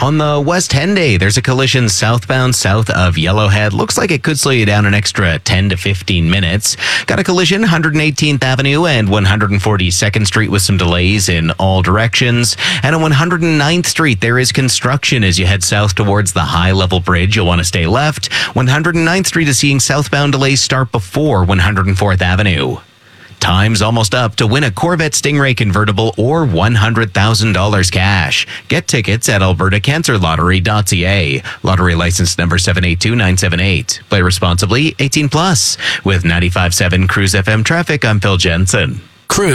On the West Henday, there's a collision southbound south of Yellowhead. Looks like it could slow you down an extra 10 to 15 minutes. Got a collision 118th Avenue and 142nd Street with some delays in all directions. And on 109th Street, there is construction as you head south towards the high-level bridge. You'll want to stay left. 109th Street is seeing southbound delays start before 104th Avenue. Time's almost up to win a Corvette Stingray convertible or $100,000 cash. Get tickets at albertacancerlottery.ca. Lottery license number 782978. Play responsibly, 18+. With 95.7 Cruise FM traffic, I'm Phil Jensen.